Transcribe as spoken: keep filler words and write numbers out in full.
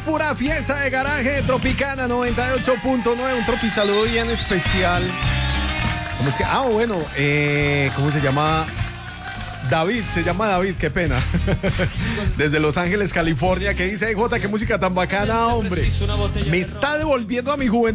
pura fiesta de garaje Tropicana noventa y ocho punto nueve. Un tropi saludo bien especial. ¿Cómo es que? Ah, bueno, eh, ¿cómo se llama? David, se llama David, qué pena. Desde Los Ángeles, California, que dice, Jota, qué música tan bacana, hombre. Me está devolviendo a mi juventud.